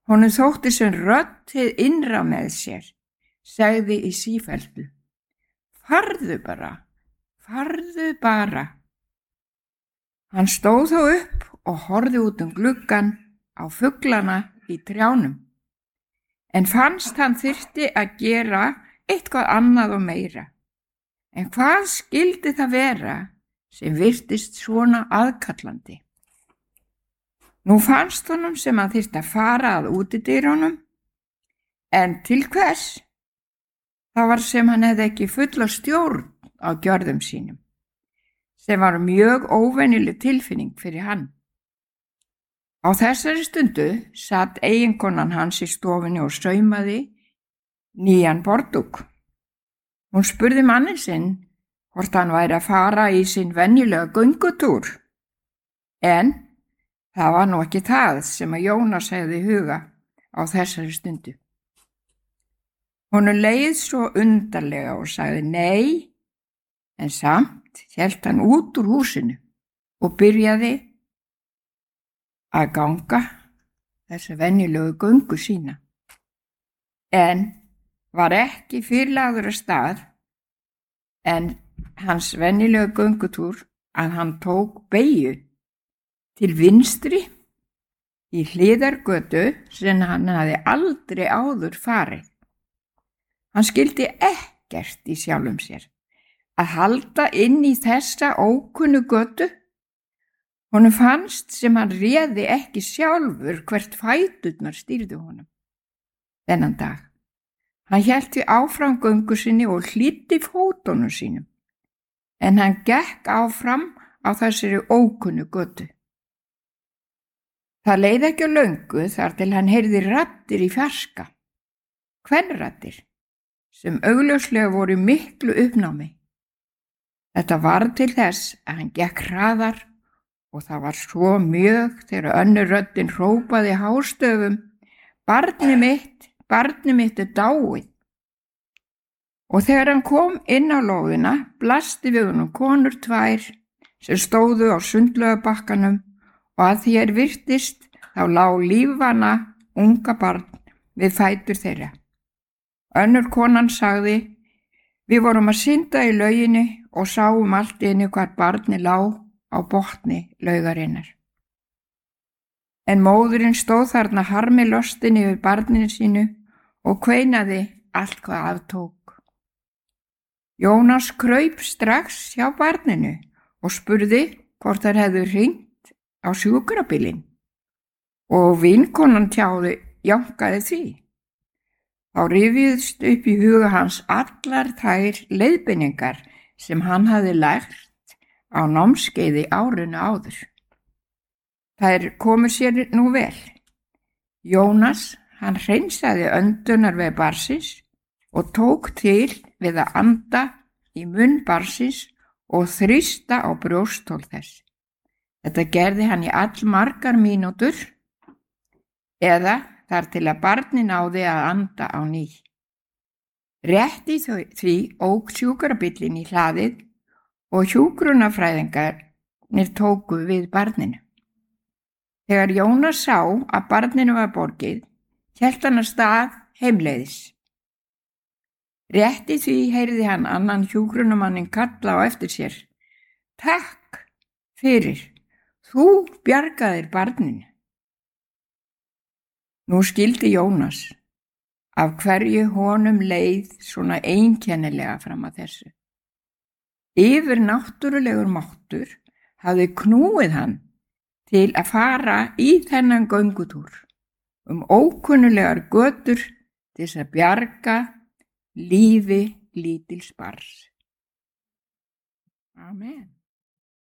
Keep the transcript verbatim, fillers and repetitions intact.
Honum þótti sem rödd hið innra með sér, segði í sífellu: Farðu bara, farðu bara. Hann stóð þó upp og horfði út um gluggann á fuglana í trjánum, en fannst hann þyrfti að gera eitthvað annað og meira. En hvað skyldi það vera sem virtist svona aðkallandi? Nú fannst honum sem hann þyrfti að fara að útidyrunum, en til hvers? Það var sem hann hefði ekki fulla stjórn á gjörðum sínum, sem var mjög óvenjuleg tilfinning fyrir hann. Á þessari stundu satt eiginkonan hans í stofunni og saumaði nýjan borðdúk. Hún spurði manninn sinn hvort hann væri að fara í sinn venjulega göngutúr, en það var nú ekki það sem að Jónas hefði í huga á þessari stundu. Honum leið svo undarlega og sagði nei, en samt hélt hann út úr húsinu og byrjaði að ganga þessu venjulegu göngu sína, en var ekki fyrrlagður af stað en hans venjulegu göngutúr að hann tók beygju til vinstri í hliðargötu sem hann hafði aldrei áður farið. Hann skildi ekkert í sjálfum sér að halda inn í þessa ókunnu götu. Honum fannst sem hann réði ekki sjálfur hvert fæturnar stýrðu honum þennan dag. Hann hélt því áfram göngu sinni og hlýddi fótunum sínum, en hann gekk áfram á þessari ókunnu götu. Það leið ekki á löngu þar til hann heyrði raddir í fjarska, kvenraddir, sem augljóslega voru miklu uppnámi. Þetta varð til þess að hann gekk hraðar og það var svo mjög þegar önnur röddin hrópaði hástöfum: Barnið mitt, barnið mitt er dáið. Og þegar hann kom inn á lóðina blasti við honum konur tvær sem stóðu á sundlaugabakkanum, og að því er virtist þá lá lífvana unga barn við fætur þeirra. Önnur konan sagði: Við vorum að synda í lauginni og sáum allt í einu hvar barnið lá á botni laugarinnar. En móðurinn stóð þarna harmi lostin yfir barninu sínu og kveinaði allt hvað aftók. Jónas kraup strax hjá barninu og spurði hvort þær hefðu hringt á sjúkrabílinn, og vinkonan tjáði jánkaði því. Þá rifjuðust upp í huga hans allar þær leiðbeiningar sem hann hafði lært á námskeiði árinu áður. Þær komu sér nú vel. Jónas, hann hreinsaði öndunarveg barnsins og tók til við að anda í munn barnsins og þrýsta á brjósthol þess. Þetta gerði hann í allmargar mínútur eða þar til að barnið náði að anda á ný. Rétt í því ók sjúkrabíllinn í hlaðið og hjúkrunarfræðingarnir tóku við barninu. Þegar Jónas sá að barninu var borgið, hélt hann af stað heimleiðis. Rétt í því heyrði hann annan hjúkrunarmanninn kalla á eftir sér: Takk fyrir, þú bjargaðir barninu. Nú skildi Jónas af hverju honum leið svona einkennilega fram að þessu. Yfir náttúrulegur máttur hafði knúið hann til að fara í þennan göngutúr um ókunnulegar götur til þess að bjarga lífi lítils barns. Amen.